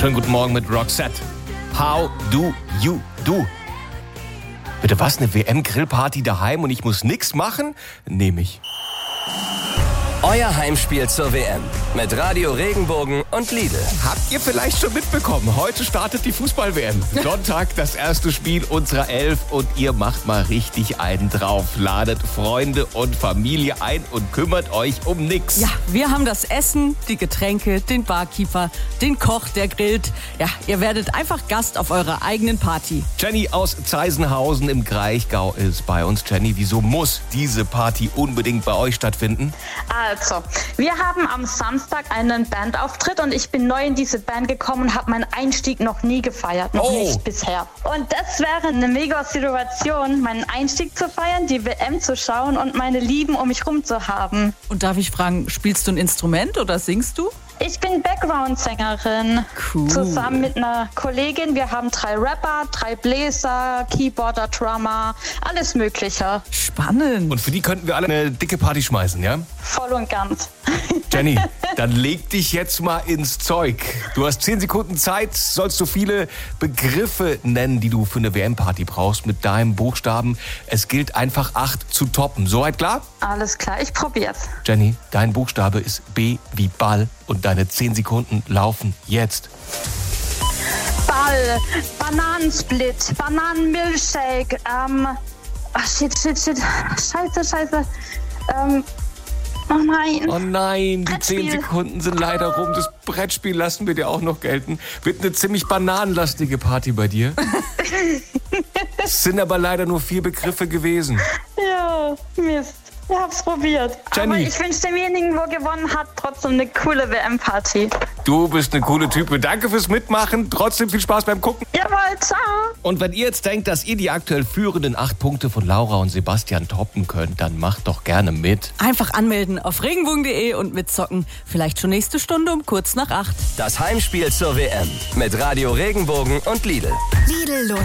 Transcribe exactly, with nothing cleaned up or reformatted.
Schönen guten Morgen mit Roxette. How do you do? Bitte was, eine W M-Grillparty daheim und ich muss nix machen? Nehme ich. Euer Heimspiel zur W M mit Radio Regenbogen und Lidl. Habt ihr vielleicht schon mitbekommen, heute startet die Fußball-W M. Sonntag das erste Spiel unserer Elf und ihr macht mal richtig einen drauf. Ladet Freunde und Familie ein und kümmert euch um nix. Ja, wir haben das Essen, die Getränke, den Barkeeper, den Koch, der grillt. Ja, ihr werdet einfach Gast auf eurer eigenen Party. Jenny aus Zeisenhausen im Kraichgau ist bei uns. Jenny, wieso muss diese Party unbedingt bei euch stattfinden? Also, wir haben am Samstag einen Bandauftritt und ich bin neu in diese Band gekommen und habe meinen Einstieg noch nie gefeiert, noch Oh. nicht bisher. Und das wäre eine mega Situation, meinen Einstieg zu feiern, die W M zu schauen und meine Lieben um mich rum zu haben. Und darf ich fragen, spielst du ein Instrument oder singst du? Ich bin Background-Sängerin, Cool. zusammen mit einer Kollegin. Wir haben drei Rapper, drei Bläser, Keyboarder, Drummer, alles Mögliche. Spannend. Und für die könnten wir alle eine dicke Party schmeißen, ja? Voll und ganz. Jenny, dann leg dich jetzt mal ins Zeug. Du hast zehn Sekunden Zeit, sollst du viele Begriffe nennen, die du für eine W M-Party brauchst mit deinem Buchstaben. Es gilt einfach acht zu toppen. Soweit klar? Alles klar, ich probier's. Jenny, dein Buchstabe ist B wie Ball und deine zehn Sekunden laufen jetzt. Ball, Bananensplit, Bananenmilchshake, ähm, ach shit, shit, shit, scheiße, scheiße, ähm, oh nein. Oh nein, die Brettspiel. zehn Sekunden sind leider rum. Das Brettspiel lassen wir dir auch noch gelten. Wird eine ziemlich bananenlastige Party bei dir. Es sind aber leider nur vier Begriffe gewesen. Ja, Mist. Ich hab's probiert. Jenny. Aber ich wünsche demjenigen, wo gewonnen hat, trotzdem eine coole W M-Party. Du bist eine coole Type. Danke fürs Mitmachen. Trotzdem viel Spaß beim Gucken. Jawohl, ciao. Und wenn ihr jetzt denkt, dass ihr die aktuell führenden acht Punkte von Laura und Sebastian toppen könnt, dann macht doch gerne mit. Einfach anmelden auf regenbogen punkt de und mitzocken. Vielleicht schon nächste Stunde um kurz nach acht. Das Heimspiel zur W M mit Radio Regenbogen und Lidl. Lidl